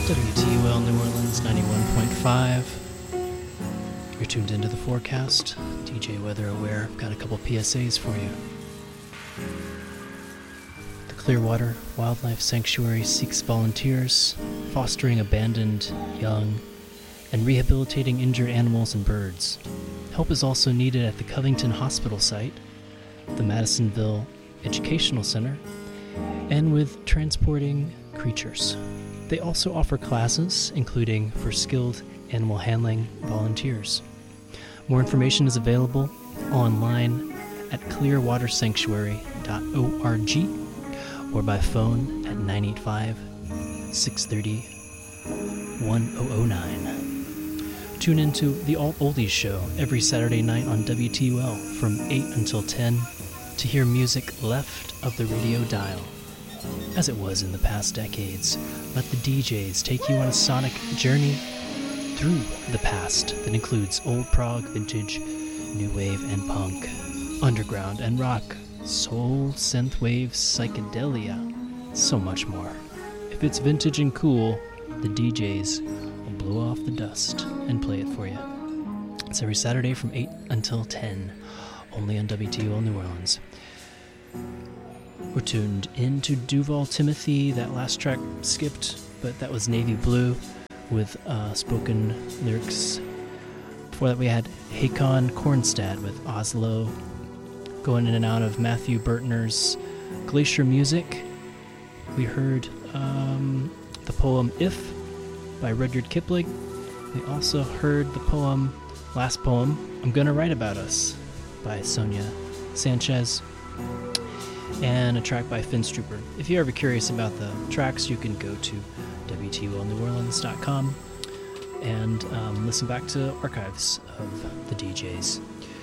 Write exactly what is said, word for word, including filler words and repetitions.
W T U L New Orleans ninety-one point five. You're tuned into the forecast. D J Weather Aware. I've got a couple P S As for you. The Clearwater Wildlife Sanctuary seeks volunteers, fostering abandoned, young, and rehabilitating injured animals and birds. Help is also needed at the Covington Hospital site, the Madisonville Educational Center, and with transporting creatures. They also offer classes, including for skilled animal handling volunteers. More information is available online at clearwater sanctuary dot org or by phone at nine eight five, six three zero, one zero zero nine. Tune into the Alt Oldies Show every Saturday night on W T U L from eight until ten to hear music left of the radio dial. As it was in the past decades, let the D Js take you on a sonic journey through the past that includes old prog, vintage, new wave and punk, underground and rock, soul, synthwave, psychedelia, so much more. If it's vintage and cool, the D Js will blow off the dust and play it for you. It's every Saturday from eight until ten, only on W T U L New Orleans. We're tuned into Duval Timothy. That last track skipped, but that was Navy Blue with uh, spoken lyrics. Before that we had Hakon Kornstad with Oslo. Going in and out of Matthew Bertner's Glacier Music, we heard um, the poem If by Rudyard Kipling. We also heard the poem, last poem, I'm Gonna Write About Us by Sonia Sanchez, and a track by Finstrooper. If you're ever curious about the tracks, you can go to W T U L New Orleans dot com and um, listen back to archives of the D Js.